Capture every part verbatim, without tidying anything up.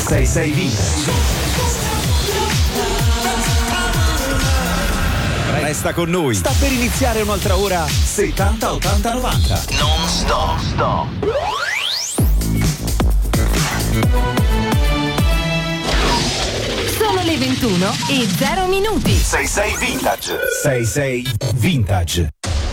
sei sei Vintage. Resta con noi. Sta per iniziare un'altra ora settanta ottanta novanta. Non stop. Stop. Sono le ventuno e zero minuti. sei sei Vintage. sei sei Vintage.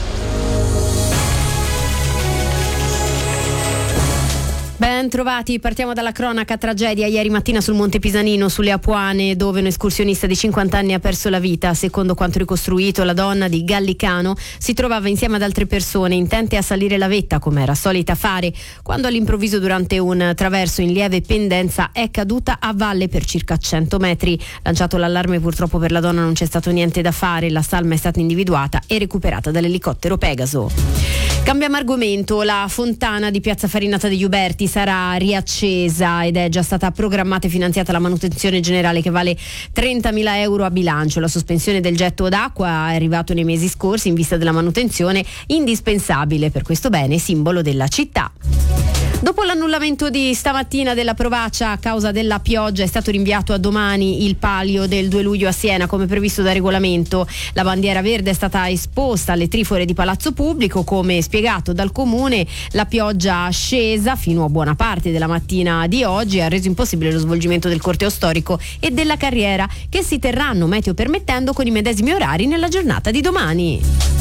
Ben trovati, partiamo dalla cronaca. Tragedia ieri mattina sul Monte Pisanino, sulle Apuane, dove un escursionista di cinquanta anni ha perso la vita. Secondo quanto ricostruito, la donna di Gallicano si trovava insieme ad altre persone intente a salire la vetta, come era solita fare, quando all'improvviso durante un traverso in lieve pendenza è caduta a valle per circa cento metri. Lanciato l'allarme, purtroppo per la donna non c'è stato niente da fare. La salma è stata individuata e recuperata dall'elicottero Pegaso. Cambiamo argomento. La fontana di Piazza Farinata degli Uberti sarà riaccesa ed è già stata programmata e finanziata la manutenzione generale, che vale trentamila euro a bilancio. La sospensione del getto d'acqua è arrivato nei mesi scorsi in vista della manutenzione indispensabile per questo bene simbolo della città. Dopo l'annullamento di stamattina della Provaccia a causa della pioggia, è stato rinviato a domani il palio del due luglio a Siena, come previsto da regolamento. La bandiera verde è stata esposta alle trifore di Palazzo Pubblico. Come spiegato dal comune, la pioggia scesa fino a buona parte della mattina di oggi ha reso impossibile lo svolgimento del corteo storico e della carriera, che si terranno, meteo permettendo, con i medesimi orari nella giornata di domani.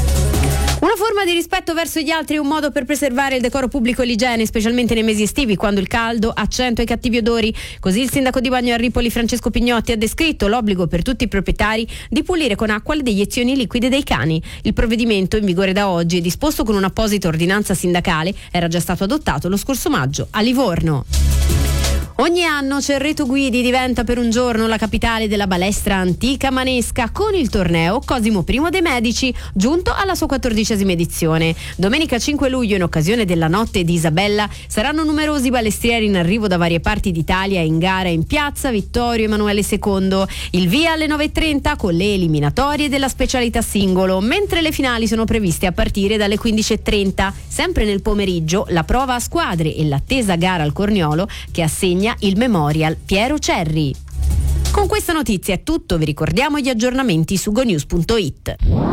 Una forma di rispetto verso gli altri è un modo per preservare il decoro pubblico e l'igiene, specialmente nei mesi estivi, quando il caldo accentua i cattivi odori. Così il sindaco di Bagno a Ripoli, Francesco Pignotti, ha descritto l'obbligo per tutti i proprietari di pulire con acqua le deiezioni liquide dei cani. Il provvedimento, in vigore da oggi e disposto con un'apposita ordinanza sindacale, era già stato adottato lo scorso maggio a Livorno. Ogni anno Cerreto Guidi diventa per un giorno la capitale della balestra antica manesca, con il torneo Cosimo I dei Medici, giunto alla sua quattordicesima edizione. Domenica cinque luglio, in occasione della Notte di Isabella, saranno numerosi balestrieri in arrivo da varie parti d'Italia in gara in piazza Vittorio Emanuele secondo. Il via alle nove e trenta con le eliminatorie della specialità singolo, mentre le finali sono previste a partire dalle quindici e trenta. Sempre nel pomeriggio la prova a squadre e l'attesa gara al Corniolo, che assegna il Memorial Piero Cerri. Con questa notizia è tutto, vi ricordiamo gli aggiornamenti su gonews punto it.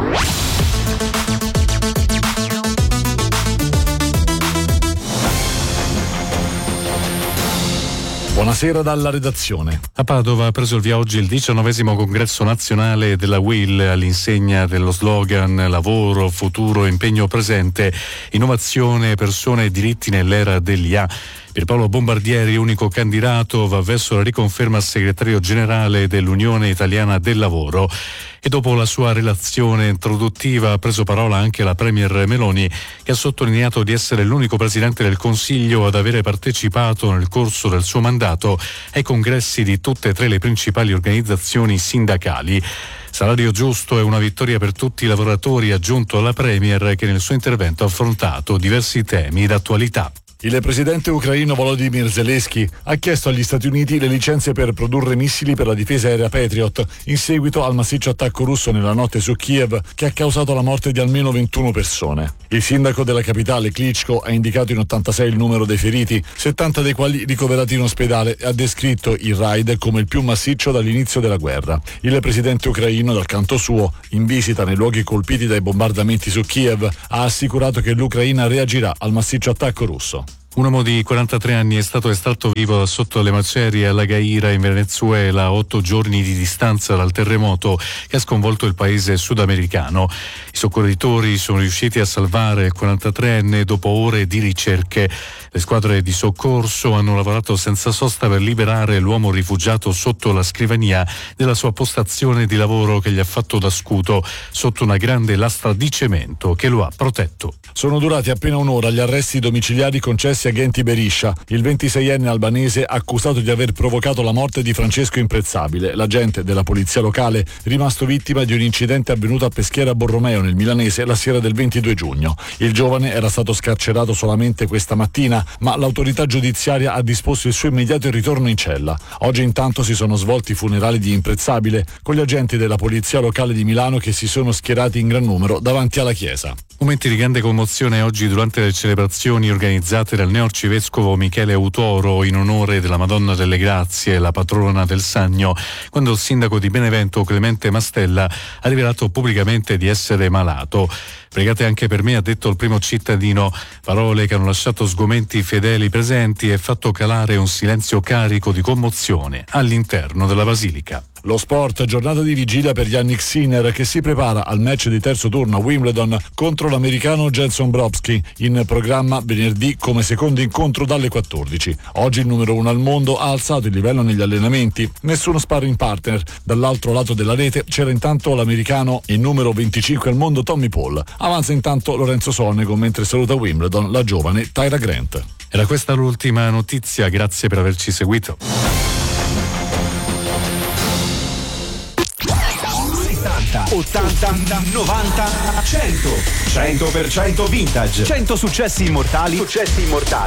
Buonasera dalla redazione. A Padova ha preso il via oggi il diciannovesimo congresso nazionale della U I L, all'insegna dello slogan lavoro, futuro, impegno presente, innovazione, persone e diritti nell'era dell'I A. Pierpaolo Bombardieri, unico candidato, va verso la riconferma segretario generale dell'Unione Italiana del Lavoro. E dopo la sua relazione introduttiva ha preso parola anche la Premier Meloni, che ha sottolineato di essere l'unico Presidente del Consiglio ad avere partecipato nel corso del suo mandato ai congressi di tutte e tre le principali organizzazioni sindacali. Salario giusto è una vittoria per tutti i lavoratori, ha aggiunto la Premier, che nel suo intervento ha affrontato diversi temi d'attualità. Il presidente ucraino Volodymyr Zelensky ha chiesto agli Stati Uniti le licenze per produrre missili per la difesa aerea Patriot in seguito al massiccio attacco russo nella notte su Kiev, che ha causato la morte di almeno ventuno persone. Il sindaco della capitale, Klitschko, ha indicato in ottantasei il numero dei feriti, settanta dei quali ricoverati in ospedale, e ha descritto il raid come il più massiccio dall'inizio della guerra. Il presidente ucraino, dal canto suo, in visita nei luoghi colpiti dai bombardamenti su Kiev, ha assicurato che l'Ucraina reagirà al massiccio attacco russo. Un uomo di quarantatré anni è stato estratto vivo sotto le macerie alla Gaira in Venezuela, a otto giorni di distanza dal terremoto che ha sconvolto il paese sudamericano. I soccorritori sono riusciti a salvare il quarantatreenne dopo ore di ricerche. Le squadre di soccorso hanno lavorato senza sosta per liberare l'uomo rifugiato sotto la scrivania della sua postazione di lavoro, che gli ha fatto da scudo sotto una grande lastra di cemento che lo ha protetto. Sono durati appena un'ora gli arresti domiciliari concessi a Ghenti Beriscia, il ventiseienne albanese accusato di aver provocato la morte di Francesco Imprezzabile, l'agente della polizia locale rimasto vittima di un incidente avvenuto a Peschiera Borromeo nel milanese la sera del ventidue giugno. Il giovane era stato scarcerato solamente questa mattina, ma l'autorità giudiziaria ha disposto il suo immediato ritorno in cella. Oggi intanto si sono svolti i funerali di Imprezzabile, con gli agenti della polizia locale di Milano che si sono schierati in gran numero davanti alla chiesa. Momenti di grande commozione oggi durante le celebrazioni organizzate dal neoarcivescovo Michele Autoro in onore della Madonna delle Grazie, la patrona del Sannio, quando il sindaco di Benevento Clemente Mastella ha rivelato pubblicamente di essere malato. Pregate anche per me, ha detto il primo cittadino, parole che hanno lasciato sgomenti i fedeli presenti e fatto calare un silenzio carico di commozione all'interno della basilica. Lo sport, giornata di vigilia per Yannick Sinner che si prepara al match di terzo turno a Wimbledon contro l'americano Jenson Brobsky, in programma venerdì come secondo incontro dalle quattordici. Oggi il numero uno al mondo ha alzato il livello negli allenamenti, nessuno sparring partner. Dall'altro lato della rete c'era intanto l'americano e numero venticinque al mondo Tommy Paul. Avanza intanto Lorenzo Sonego mentre saluta Wimbledon la giovane Tyra Grant. Era questa l'ultima notizia, grazie per averci seguito. ottanta, novanta, cento. cento per cento vintage. cento successi immortali. Successi immortali.